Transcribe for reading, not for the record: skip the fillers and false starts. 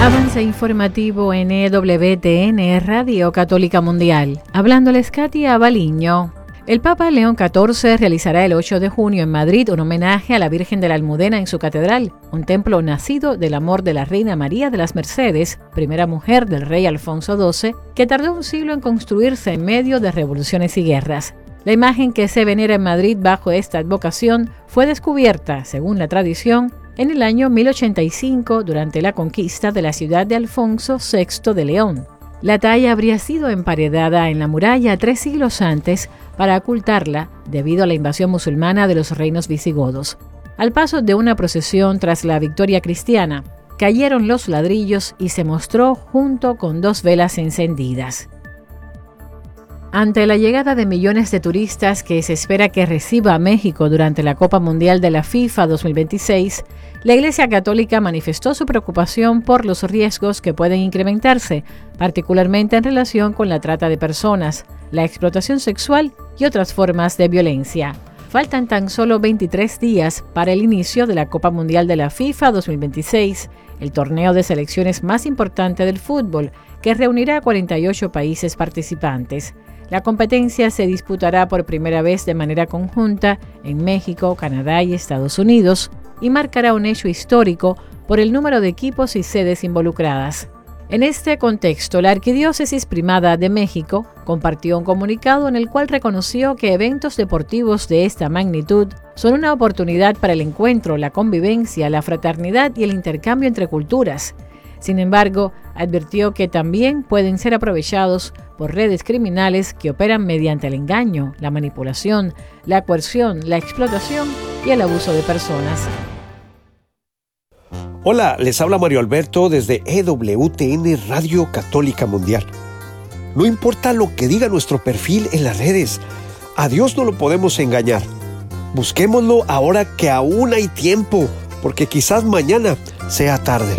Avance informativo en EWTN, Radio Católica Mundial. Hablándoles Katia Baliño. El Papa León XIV realizará el 8 de junio en Madrid un homenaje a la Virgen de la Almudena en su catedral, un templo nacido del amor de la Reina María de las Mercedes, primera mujer del rey Alfonso XII, que tardó un siglo en construirse en medio de revoluciones y guerras. La imagen que se venera en Madrid bajo esta advocación fue descubierta, según la tradición, en el año 1085 durante la conquista de la ciudad de Alfonso VI de León. La talla habría sido emparedada en la muralla 3 siglos antes para ocultarla debido a la invasión musulmana de los reinos visigodos. Al paso de una procesión tras la victoria cristiana, cayeron los ladrillos y se mostró junto con 2 velas encendidas. Ante la llegada de millones de turistas que se espera que reciba a México durante la Copa Mundial de la FIFA 2026, la Iglesia Católica manifestó su preocupación por los riesgos que pueden incrementarse, particularmente en relación con la trata de personas, la explotación sexual y otras formas de violencia. Faltan tan solo 23 días para el inicio de la Copa Mundial de la FIFA 2026, el torneo de selecciones más importante del fútbol, que reunirá a 48 países participantes. La competencia se disputará por primera vez de manera conjunta en México, Canadá y Estados Unidos y marcará un hecho histórico por el número de equipos y sedes involucradas. En este contexto, la Arquidiócesis Primada de México compartió un comunicado en el cual reconoció que eventos deportivos de esta magnitud son una oportunidad para el encuentro, la convivencia, la fraternidad y el intercambio entre culturas. Sin embargo, advirtió que también pueden ser aprovechados por redes criminales que operan mediante el engaño, la manipulación, la coerción, la explotación y el abuso de personas. Hola, les habla Mario Alberto desde EWTN Radio Católica Mundial. No importa lo que diga nuestro perfil en las redes, a Dios no lo podemos engañar. Busquémoslo ahora que aún hay tiempo, porque quizás mañana sea tarde.